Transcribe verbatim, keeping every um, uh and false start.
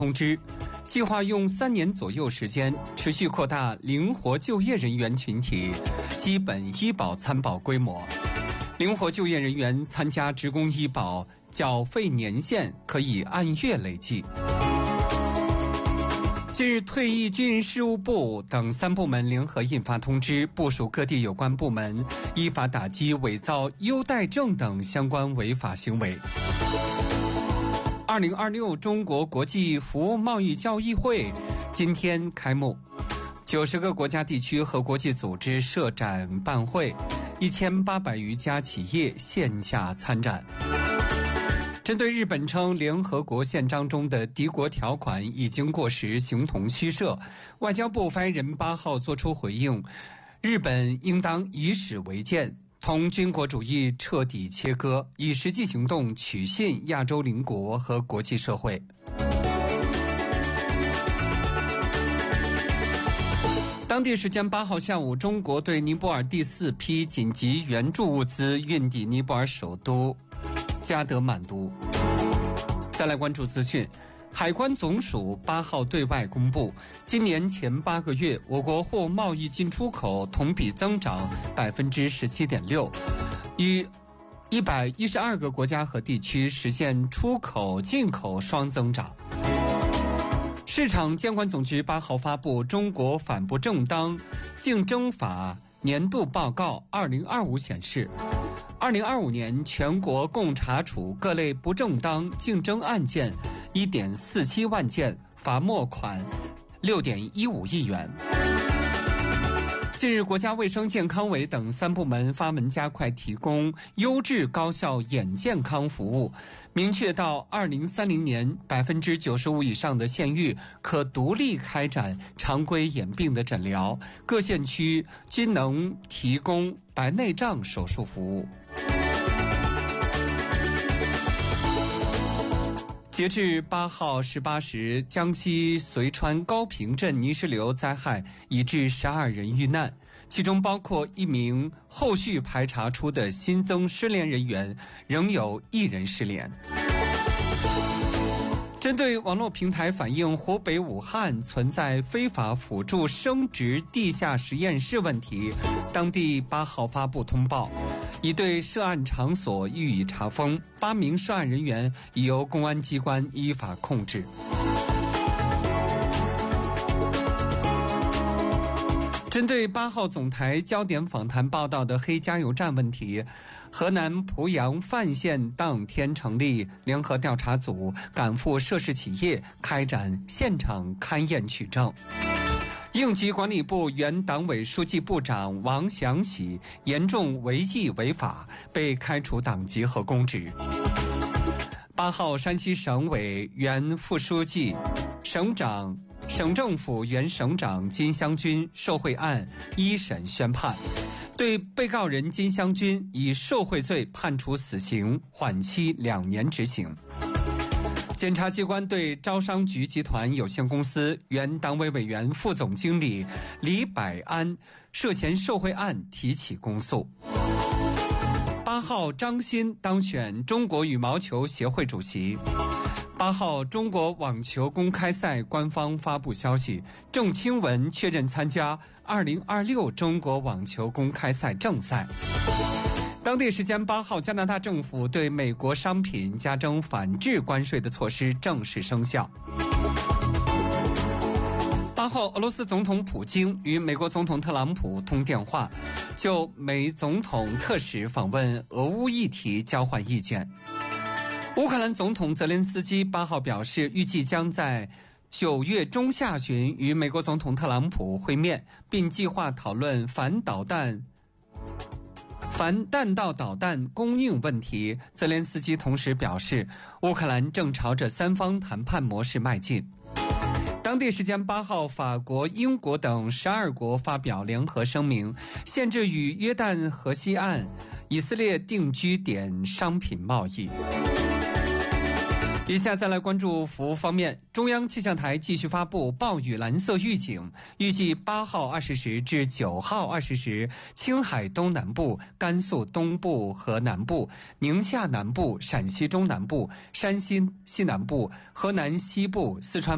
通知，计划用三年左右时间，持续扩大灵活就业人员群体基本医保参保规模。灵活就业人员参加职工医保缴费年限可以按月累计。近日，退役军人事务部等三部门联合印发通知，部署各地有关部门依法打击伪造优待证等相关违法行为。二零二六中国国际服务贸易交易会今天开幕，九十个国家地区和国际组织设展办会，一千八百余家企业线下参展。针对日本称联合国宪章中的敌国条款已经过时，形同虚设，外交部发言人八号作出回应，日本应当以史为鉴，同军国主义彻底切割，以实际行动取信亚洲邻国和国际社会。当地时间八号下午，中国对尼泊尔第四批紧急援助物资运抵尼泊尔首都加德满都。再来关注资讯，海关总署八号对外公布，今年前八个月，我国货贸易进出口同比增长百分之十七点六，与一百一十二个国家和地区实现出口进口双增长。市场监管总局八号发布《中国反不正当竞争法年度报告二零二五》，显示二零二五年全国共查处各类不正当竞争案件 一点四七万件，罚没款 六点一五亿元。近日，国家卫生健康委等三部门发文加快提供优质高效眼健康服务，明确到二零三零年 百分之九十五 以上的县域可独立开展常规眼病的诊疗，各县区均能提供白内障手术服务。截至八号十八时，江西遂川高坪镇泥石流灾害已致十二人遇难，其中包括一名后续排查出的新增失联人员，仍有一人失联。针对网络平台反映湖北武汉存在非法辅助生殖地下实验室问题，当地八号发布通报，已对涉案场所予以查封，八名涉案人员已由公安机关依法控制。针对八号总台焦点访谈报道的黑加油站问题，河南濮阳范县当天成立联合调查组，赶赴涉事企业开展现场勘验取证。应急管理部原党委书记部长王祥喜严重违纪违法，被开除党籍和公职。八号，山西省委原副书记、省长、省政府原省长金湘军受贿案一审宣判，对被告人金湘军以受贿罪判处死刑，缓期两年执行。检察机关对招商局集团有限公司原党委委员、副总经理李百安涉嫌受贿案提起公诉。八号，张欣当选中国羽毛球协会主席。八号，中国网球公开赛官方发布消息，郑钦文确认参加二零二六中国网球公开赛正赛。当地时间八号，加拿大政府对美国商品加征反制关税的措施正式生效。八号，俄罗斯总统普京与美国总统特朗普通电话，就美总统特使访问俄乌议题交换意见。乌克兰总统泽连斯基八号表示，预计将在九月中下旬与美国总统特朗普会面，并计划讨论反导弹反弹道导弹供应问题。泽连斯基同时表示，乌克兰正朝着三方谈判模式迈进。当地时间八号，法国、英国等十二国发表联合声明，限制与约旦河西岸以色列定居点商品贸易。以下再来关注服务方面，中央气象台继续发布暴雨蓝色预警，预计八号二十时至九号二十时，青海东南部、甘肃东部和南部、宁夏南部、陕西中南部、山西西南部、河南西部、四川